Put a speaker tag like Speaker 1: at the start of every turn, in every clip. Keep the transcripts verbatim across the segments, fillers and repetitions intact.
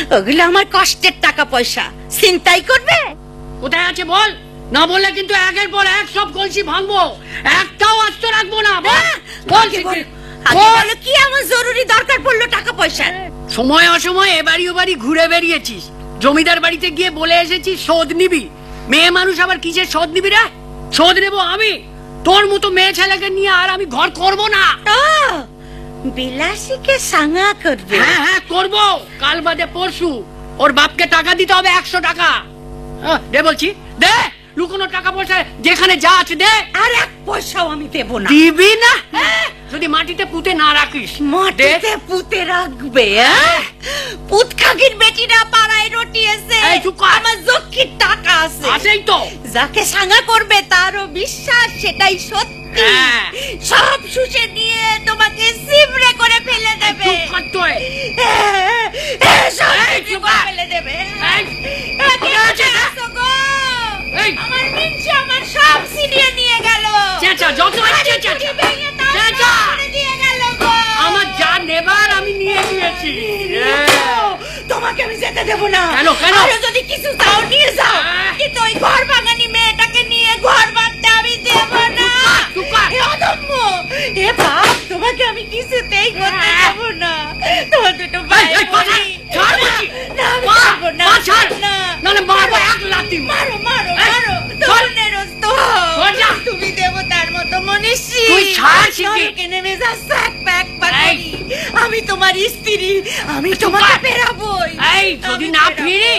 Speaker 1: ওগুলো আমার কষ্টের টাকা পয়সা, চিন্তাই করবে?
Speaker 2: কোথায় আছে বল, না বললে কিন্তু একের পর এক সব কলসি ভাঙবো, একটাও আস্ত রাখবো না। বল বল,
Speaker 1: কি এমন জরুরি দরকার পড়লো টাকা পয়সা?
Speaker 2: সময় অসময় এ বাড়ি ও বাড়ি ঘুরে বেরিয়েছিস, জমিদার বাড়িতে গিয়ে বলে এসেছিস শোধ নিবি। মেয়ে মানুষ আবার কিসের শোধ নিবি রে? শোধ নেবো আমি? তোর মতো মেয়ে ছেলেকে নিয়ে আর আমি ঘর করবো না।
Speaker 1: বিলাসীকে সাঙ্গা করবে?
Speaker 2: হ্যাঁ হ্যাঁ করবো, কাল বাদে পরশু। ওর বাপকে টাকা দিতে হবে একশো টাকা। দে বলছি, দে। লুকোনো টাকা পয়সা যেখানে যা আছে দে।
Speaker 1: আর এক পয়সাও আমি দেবো না।
Speaker 2: দিবি না? যদি মাটিতে পুঁতে না রাখিস।
Speaker 1: মাটিতে পুঁতে রাখবে? পুত খাগির বেটিরা পাড়ায় রটিয়েছে, আমার যক্ষির টাকা আছে।
Speaker 2: আছেই তো।
Speaker 1: যাকে সাঙ্গা করবে তারও বিশ্বাস সেটাই সত্যি। সব শুষে নিয়ে তোমাকে সিমরে করে ফেলে দেবে। ফেলে দেবে। আমার মিনসে আমার সব ছিনিয়ে নিয়ে গেল।
Speaker 2: আমার যা নেবার আমি নিয়ে নিয়েছি।
Speaker 1: তোমাকে আমি যেতে দেবো না।
Speaker 2: কেন কেন?
Speaker 1: যদি কিছু চাও নিয়ে যাও, কিন্তু ওই ঘর ভাঙানি মেয়েটাকে নিয়ে ঘর বাঁধতে আমি দেবো না। অদম্য এ বাপ, তোমাকে আমি কিছুতেই করতে দেবো না। তোমার দুটো ভাই মারো মারো মারো, তুমি দেবতার মতো মনীষী। নেমে যাচ্ছে এক প্যাক পাখি। আমি তোমার স্ত্রী, আমি তোমাকে ফেরাবোই।
Speaker 2: যদি না ফিরি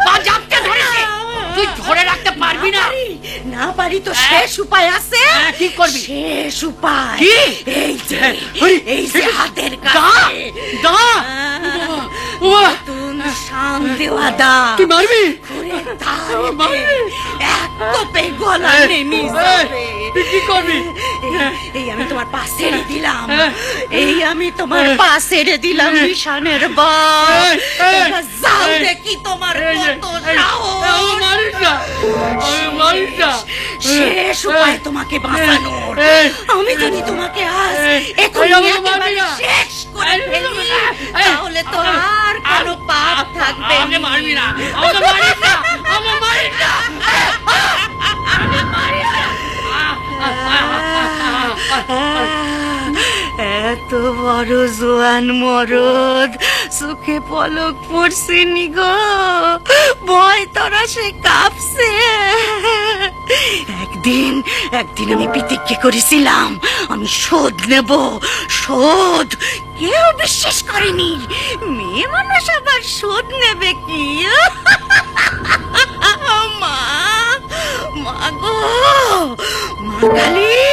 Speaker 2: তুই ধরে রাখতে পারবি না।
Speaker 1: না পারি তো শেষ উপায় আছে।
Speaker 2: কি করবি?
Speaker 1: শেষ উপায় এই যে, এই যে হাতের কাছে নতুন শান দেওয়া দা।
Speaker 2: তুই মারবি?
Speaker 1: এক কোপে গলা নেমে যাবে।
Speaker 2: কি করবি?
Speaker 1: এই আমি তোমার পা ছেড়ে দিলাম, এই আমি তোমার পা ছেড়ে দিলাম নিশানের বাপ। যাও দেখি তোমার কত শেষ উপায় তোমাকে বাঁচানোর। আমি যদি তোমাকে আজ এখনই একেবারে শেষ করে ফেলি, তাহলে তো আর কোনো পাপ থাকবে না।
Speaker 2: মারবি না, আমাকে মারিস না, আমাকে মারিস না।
Speaker 1: এত বড় জোয়ান মরদ চোখে পলক পড়ছে নি গো, ভয় তোরা সে কাঁপছে। একদিন একদিন আমি প্রতিজ্ঞা করেছিলাম আমি শোধ নেব, শোধ। কেউ বিশ্বাস করেনি, মেয়ে মানুষ আবার শোধ নেবে কি? মা মা গো, মা কালী